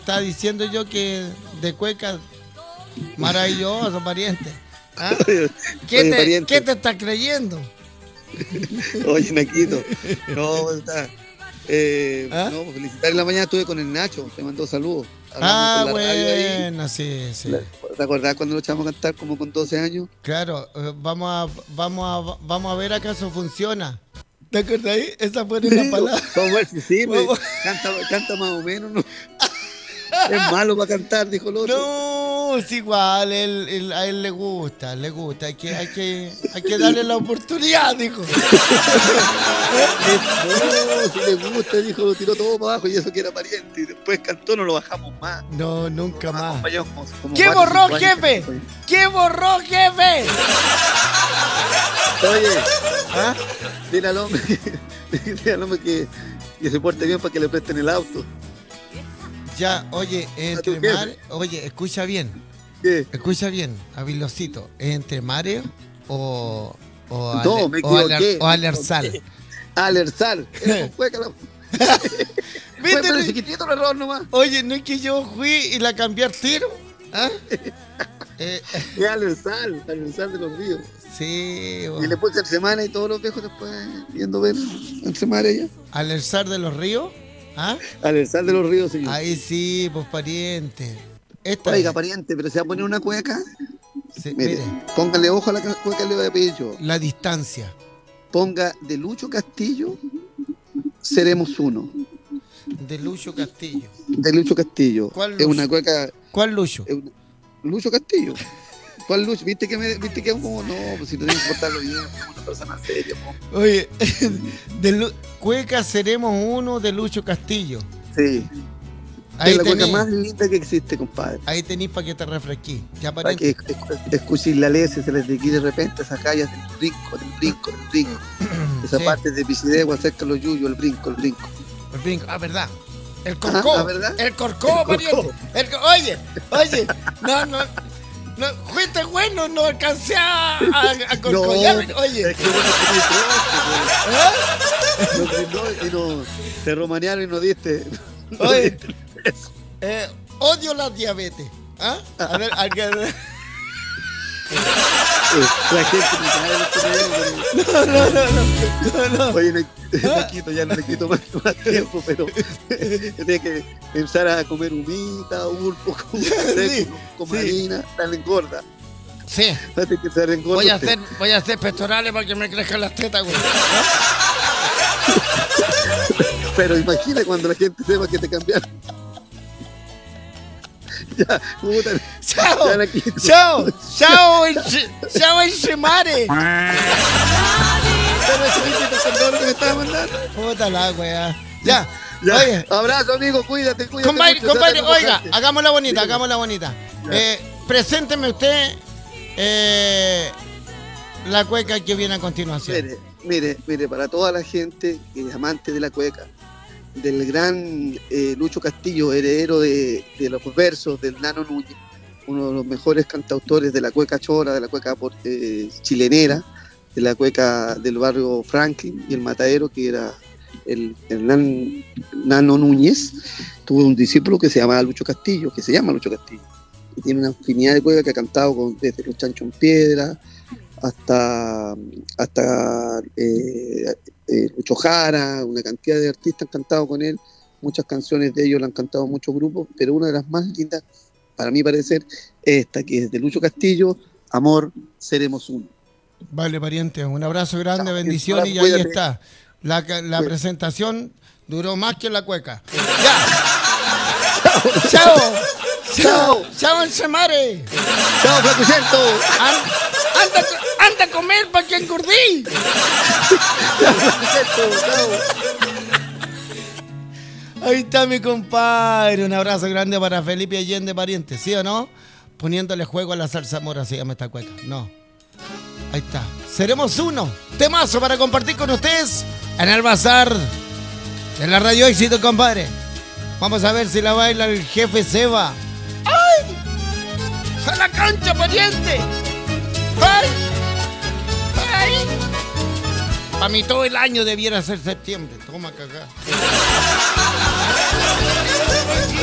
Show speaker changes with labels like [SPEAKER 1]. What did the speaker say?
[SPEAKER 1] Estaba diciendo yo que de cueca, maravilloso, pariente. ¿Ah?
[SPEAKER 2] Oye, pariente.
[SPEAKER 1] ¿Qué te estás creyendo?
[SPEAKER 2] Oye, Naquito. No, está.
[SPEAKER 1] ¿Ah?
[SPEAKER 2] No, pues felicitar en la mañana estuve con el Nacho, te mandó saludos.
[SPEAKER 1] Ah,
[SPEAKER 2] Hablamos por la radio ahí.
[SPEAKER 1] bueno, sí, sí.
[SPEAKER 2] ¿Te acordás cuando lo echamos a cantar como con 12 años?
[SPEAKER 1] Claro, vamos a ver acaso funciona. ¿Te acuerdas ahí? Esa fue la palabra.
[SPEAKER 2] Vamos a ver si sirve.
[SPEAKER 1] Vamos.
[SPEAKER 2] Canta más o menos, ¿no? Es malo para cantar, dijo el otro.
[SPEAKER 1] No, es igual, a él le gusta, hay que darle la oportunidad, dijo.
[SPEAKER 2] No, si le gusta, dijo, lo tiró todo para abajo y eso que era pariente. Y después cantó, no lo bajamos más.
[SPEAKER 1] No, nunca más.
[SPEAKER 2] Acompañamos como
[SPEAKER 1] ¿Qué
[SPEAKER 2] 4 o
[SPEAKER 1] borró,
[SPEAKER 2] 5 años.
[SPEAKER 1] jefe? ¿Qué borró, jefe?
[SPEAKER 2] Oye,
[SPEAKER 1] ¿Ah?
[SPEAKER 2] dile al hombre que se porte bien para que le presten el auto.
[SPEAKER 1] Ya, oye, entre
[SPEAKER 2] tu jefe.
[SPEAKER 1] mar, oye, escucha bien,
[SPEAKER 2] ¿Qué?
[SPEAKER 1] Avilosito, ¿es entre Mario o
[SPEAKER 2] No, me equivoqué.
[SPEAKER 1] o Alersal?
[SPEAKER 2] Alertsal. Fue
[SPEAKER 1] ¿Viste?
[SPEAKER 2] pero chiquitito el error nomás.
[SPEAKER 1] Oye, no es que yo fui y la cambié al tiro. ¿Ah?
[SPEAKER 2] Es Alertsal de los ríos.
[SPEAKER 1] Sí,
[SPEAKER 2] Y le puse el semana y todos los viejos después viendo ver el semana ya.
[SPEAKER 1] Alersal de los ríos. ¿Ah?
[SPEAKER 2] Alertsal de los ríos, señor.
[SPEAKER 1] Ahí sí, pues pariente. Esta
[SPEAKER 2] Oiga,
[SPEAKER 1] es.
[SPEAKER 2] pariente, pero se va a poner una cueca.
[SPEAKER 1] Sí,
[SPEAKER 2] Mire,
[SPEAKER 1] mire,
[SPEAKER 2] póngale ojo a la cueca que le voy a pedir yo.
[SPEAKER 1] la distancia.
[SPEAKER 2] Ponga de Lucho Castillo, seremos uno.
[SPEAKER 1] De Lucho Castillo.
[SPEAKER 2] De Lucho Castillo.
[SPEAKER 1] ¿Cuál
[SPEAKER 2] Es
[SPEAKER 1] Lucho?
[SPEAKER 2] una cueca.
[SPEAKER 1] ¿Cuál Lucho?
[SPEAKER 2] Lucho Castillo. ¿Cuál Lucho? ¿Viste que es como, no, pues si no tienes que portarlo bien, como una persona seria, po.
[SPEAKER 1] Oye, cueca seremos uno de Lucho Castillo.
[SPEAKER 2] Sí.
[SPEAKER 1] Ahí
[SPEAKER 2] Es la cueca
[SPEAKER 1] tenés,
[SPEAKER 2] más linda que existe, compadre.
[SPEAKER 1] ahí tenís para que te refresquís. Ya
[SPEAKER 2] Para
[SPEAKER 1] pariente.
[SPEAKER 2] que escuches la leche, se les de de repente esas calles del brinco. Esa
[SPEAKER 1] Sí.
[SPEAKER 2] parte de Pisidegua, cerca de los yuyos, el brinco.
[SPEAKER 1] El brinco. Ah, verdad. El corcó.
[SPEAKER 2] Ah, ¿verdad?
[SPEAKER 1] El corcó, pariente. Oye, no, fuiste bueno, no alcancé a corcollar. Oye,
[SPEAKER 2] es que bueno que me y no, te romanearon y no diste.
[SPEAKER 1] oye, odio la diabetes. ¿Ah? A ver,
[SPEAKER 2] La gente me cae
[SPEAKER 1] no.
[SPEAKER 2] Oye, Naquito, ya no le quito más tiempo, pero tiene que empezar a comer humita, pulpo,
[SPEAKER 1] Sí,
[SPEAKER 2] con
[SPEAKER 1] sí.
[SPEAKER 2] harina, tan engorda.
[SPEAKER 1] Sí,
[SPEAKER 2] Fíjate que se engorda.
[SPEAKER 1] voy a hacer pectorales para que me crezcan las tetas, güey.
[SPEAKER 2] Pero imagina cuando la gente sepa que te cambiaron. Ya, puta.
[SPEAKER 1] ¡Chao!
[SPEAKER 2] Ya, Naquito.
[SPEAKER 1] ¡Chao! ¡Chao, Enchimare!
[SPEAKER 2] Pero chiquitito, con todo lo que me estaba mandando.
[SPEAKER 1] Puta la weá. Ya,
[SPEAKER 2] Ya.
[SPEAKER 1] oye,
[SPEAKER 2] Abrazo, amigo, cuídate
[SPEAKER 1] compadre,
[SPEAKER 2] mucho, trata de
[SPEAKER 1] oiga,
[SPEAKER 2] mojarte.
[SPEAKER 1] hagámosla bonita,
[SPEAKER 2] Dígame.
[SPEAKER 1] hagámosla bonita.
[SPEAKER 2] Ya.
[SPEAKER 1] Presénteme usted la cueca que viene a continuación.
[SPEAKER 2] Mire, para toda la gente que es amante de la cueca, del gran Lucho Castillo, heredero de los versos del Nano Núñez, uno de los mejores cantautores de la cueca chora, de la cueca chilenera, de la cueca del barrio Franklin y el matadero, que era el Nano Núñez. Tuvo un discípulo que se llama Lucho Castillo, y tiene una infinidad de cuecas que ha cantado desde Los Chanchos en Piedra hasta Lucho Jara. Una cantidad de artistas han cantado con él, muchas canciones de ellos la han cantado muchos grupos, pero una de las más lindas, para mi parecer, es esta, que es de Lucho Castillo, Amor, seremos uno.
[SPEAKER 1] Vale, pariente, un abrazo grande,
[SPEAKER 2] Chao,
[SPEAKER 1] bendiciones, y ahí
[SPEAKER 2] cuídate.
[SPEAKER 1] está. La presentación duró más que la cueca. ¡Ya! ¡Chao, Enchimare!
[SPEAKER 2] ¡Chao, Flacuchento!
[SPEAKER 1] ¡Anda a comer para que engordí!
[SPEAKER 2] ¡Chao!
[SPEAKER 1] Ahí está mi compadre. Un abrazo grande para Felipe Allende, pariente, ¿sí o no? Poniéndole juego a la salsa mora se llama esta cueca. No. Ahí está. Seremos uno. Temazo para compartir con ustedes en el bazar de la Radio Éxito, compadre. Vamos a ver si la baila el jefe Seba. ¡Ay! ¡A la cancha, pariente! ¡Ay! ¡Ay! Para mí todo el año debiera ser septiembre. Toma cagá.